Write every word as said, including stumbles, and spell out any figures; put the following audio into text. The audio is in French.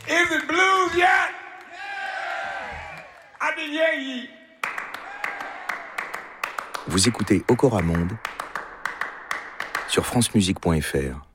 Is it blues yet? I didn't hear ye. Vous écoutez Okora Monde sur francemusique point f r.